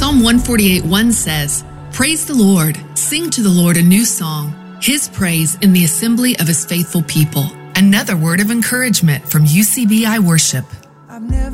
Psalm 148:1 says, "Praise the Lord, sing to the Lord a new song, his praise in the assembly of his faithful people." Another word of encouragement from UCBI Worship. I've never